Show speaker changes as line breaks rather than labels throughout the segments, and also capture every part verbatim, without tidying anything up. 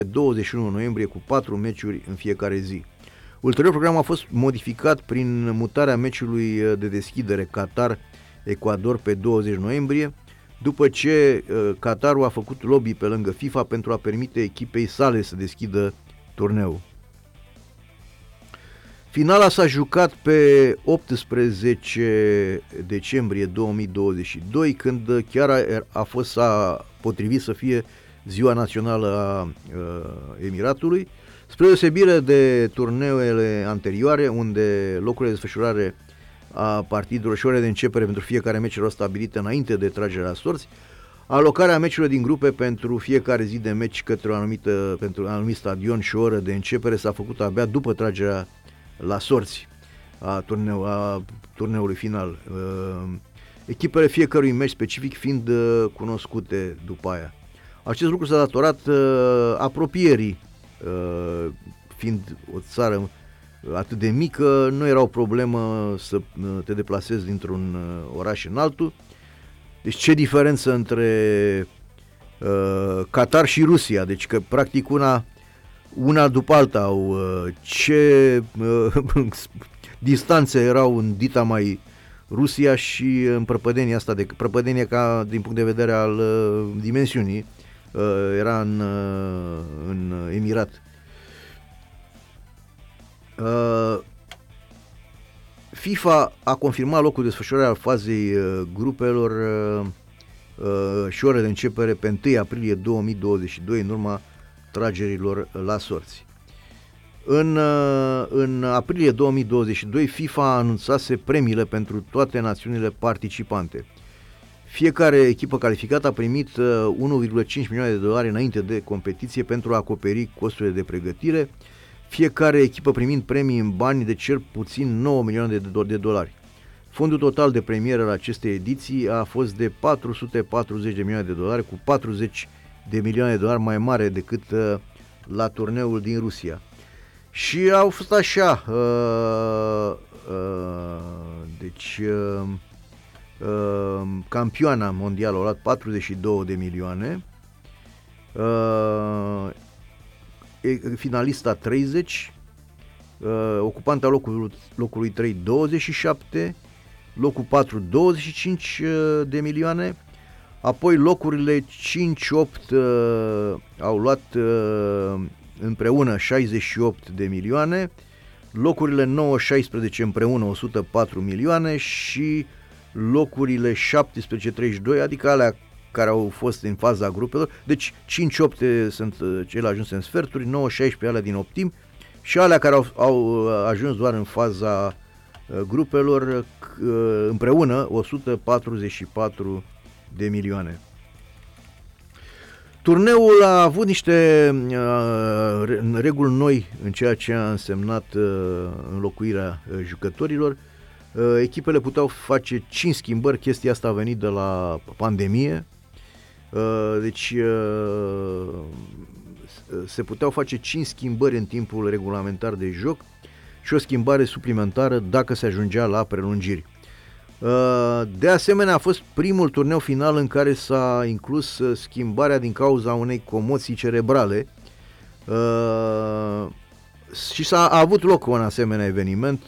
douăzeci și unu noiembrie cu patru meciuri în fiecare zi. Ulterior, programul a fost modificat prin mutarea meciului de deschidere Qatar-Ecuador pe douăzeci noiembrie, după ce uh, Qatarul a făcut lobby pe lângă FIFA pentru a permite echipei sale să deschidă turneul. Finala s-a jucat pe optsprezece decembrie două mii douăzeci și doi, când chiar a, a fost a potrivit să fie ziua națională a uh, Emiratului, spre deosebire de turneele anterioare, unde locurile de desfășurare a partidelor și ore de începere pentru fiecare meci erau stabilite înainte de tragerea la sorți. Alocarea meciurilor din grupe pentru fiecare zi de meci către o anumită, pentru un anumit stadion și o oră de începere s-a făcut abia după tragerea la sorți a, turneu, a turneului final. Echipele fiecărui meci specific fiind cunoscute după aia. Acest lucru s-a datorat apropierii, fiind o țară atât de mică, nu era o problemă să te deplasezi dintr-un oraș în altul. Deci ce diferență între uh, Qatar și Rusia, deci că practic una, una după alta au uh, ce uh, distanțe erau în dita mai Rusia și în prăpădenia asta, de prăpădenia ca din punct de vedere al uh, dimensiunii, uh, era în, uh, în Emirat. Uh, FIFA a confirmat locul de desfășurare al fazei uh, grupelor uh, uh, și ore de începere pe întâi aprilie două mii douăzeci și doi, în urma tragerilor la sorți. În, uh, în aprilie două mii douăzeci și doi, FIFA anunțase premiile pentru toate națiunile participante. Fiecare echipă calificată a primit uh, unu virgulă cinci milioane de dolari înainte de competiție pentru a acoperi costurile de pregătire, fiecare echipă primind premii în bani de cel puțin nouă milioane de, do- de dolari. Fondul total de premieră la acestei ediții a fost de patru sute patruzeci de milioane de dolari, cu patruzeci de milioane de dolari mai mare decât uh, la turneul din Rusia. Și au fost așa, uh, uh, deci uh, uh, campioana mondială a luat patruzeci și două de milioane, uh, finalista treizeci, uh, ocupanta locului, locului trei douăzeci și șapte, locul patru douăzeci și cinci de milioane, apoi locurile cinci opt uh, au luat uh, împreună șaizeci și opt de milioane, locurile nouă șaisprezece împreună o sută patru milioane și locurile șaptesprezece treizeci și doi, adică alea care au fost în faza grupelor, deci cinci opt sunt cele ajunse în sferturi, nouă șaisprezece alea din optim și alea care au, au ajuns doar în faza grupelor împreună o sută patruzeci și patru de milioane. Turneul a avut niște uh, reguli noi în ceea ce a însemnat uh, înlocuirea uh, jucătorilor. Uh, echipele puteau face cinci schimbări, chestia asta a venit de la pandemie. Uh, deci uh, se puteau face cinci schimbări în timpul regulamentar de joc și o schimbare suplimentară dacă se ajungea la prelungiri. De asemenea, a fost primul turneu final în care s-a inclus schimbarea din cauza unei comoții cerebrale și s-a a avut loc un asemenea eveniment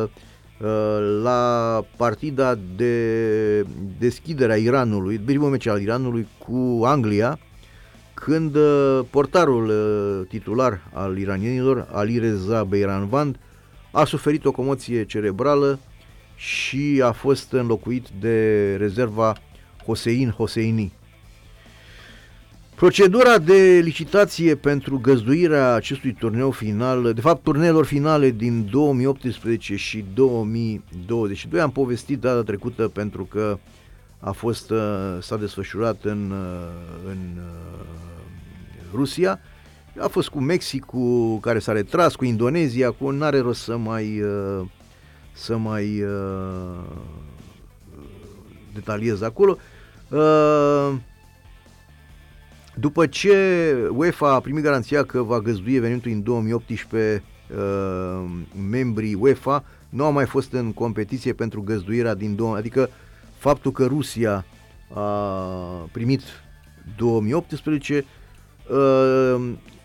la partida de deschidere a Iranului, primul meci al Iranului cu Anglia, când portarul titular al iranienilor, Ali Reza Beiranvand, a suferit o comoție cerebrală și a fost înlocuit de rezerva Hossein Hosseini. Procedura de licitație pentru găzduirea acestui turneu final, de fapt turneelor finale din două mii optsprezece și două mii douăzeci și doi, am povestit data trecută pentru că a fost, s-a desfășurat în, în Rusia, a fost cu Mexicul care s-a retras, cu Indonezia, cu n-are rost să mai să mai uh, detaliez acolo. Uh, după ce UEFA a primit garanția că va găzdui evenimentul în două mii optsprezece, uh, membrii UEFA nu au mai fost în competiție pentru găzduirea din două, adică faptul că Rusia a primit două mii optsprezece uh,